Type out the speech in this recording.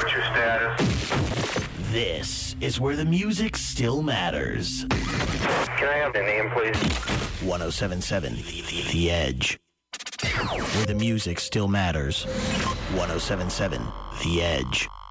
what's your status? This is where the music still matters. Can I have the name, please? 1077 The Edge. Where the music still matters. 1077 The Edge.